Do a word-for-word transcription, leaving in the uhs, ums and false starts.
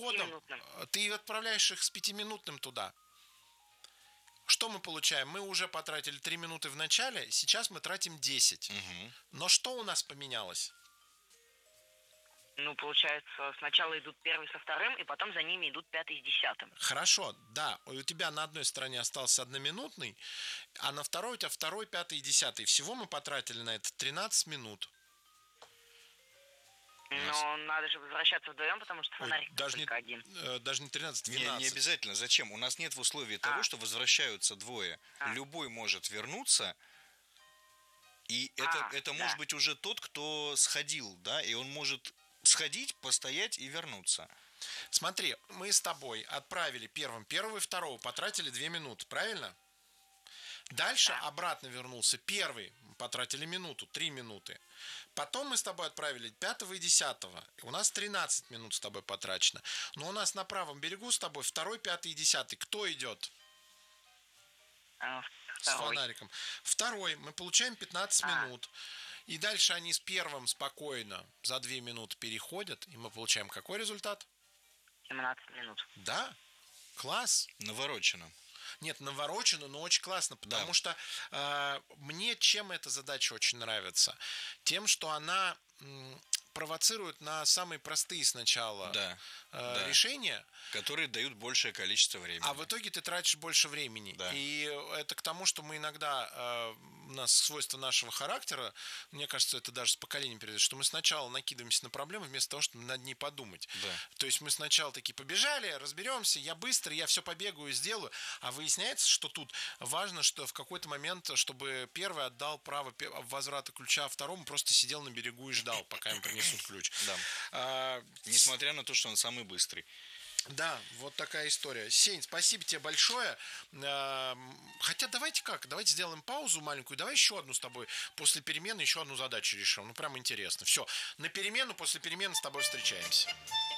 ходом, ты отправляешь их с пятиминутным туда. Что мы получаем? Мы уже потратили три минуты в начале, сейчас мы тратим десять. Угу. Но что у нас поменялось? Ну, получается, сначала идут первый со вторым, и потом за ними идут пятый с десятым. Хорошо, да. У тебя на одной стороне остался одноминутный, а на второй у тебя второй, пятый и десятый. Всего мы потратили на это тринадцать минут. Но надо же возвращаться вдвоем, потому что фонарик даже только не, один. э, даже не тринадцать, Не, двенадцать. не обязательно. Зачем? У нас нет в условии А. того, что возвращаются двое. А. Любой может вернуться, и это, А, это да. может быть уже тот, кто сходил, да, и он может сходить, постоять и вернуться. Смотри, мы с тобой отправили первым первого и второго, потратили две минуты, правильно? Дальше Да. обратно вернулся первый, потратили минуту, три минуты. Потом мы с тобой отправили пятого и десятого. У нас тринадцать минут с тобой потрачено. Но у нас на правом берегу с тобой второй, пятый и десятый. Кто идет А, с второй. фонариком? Второй. Мы получаем пятнадцать А. минут. И дальше они с первым спокойно за две минуты переходят. И мы получаем какой результат? семнадцать минут. Да, класс. Наворочено. Нет, наворочено, но очень классно, потому Да. что э, мне чем эта задача очень нравится? Тем, что она м, провоцирует на самые простые сначала Да, э, да. решения, Которые дают большее количество времени. а в итоге ты тратишь больше времени. Да. И это к тому, что мы иногда, э, у нас свойство нашего характера, мне кажется, это даже с поколением передается, что мы сначала накидываемся на проблему, вместо того, чтобы над ней подумать. Да. То есть мы сначала такие побежали, разберемся, я быстро, я все побегаю и сделаю, а выясняется, что тут важно, что в какой-то момент, чтобы первый отдал право пе- возврата ключа, а второму просто сидел на берегу и ждал, пока им принесут ключ. Да. А, Несмотря на то, что он самый быстрый. да, вот такая история. Сень, спасибо тебе большое. А, Хотя давайте как, давайте сделаем паузу маленькую, давай еще одну с тобой после перемены, еще одну задачу решим. Ну, прям интересно. Все, на перемену, после перемены с тобой встречаемся.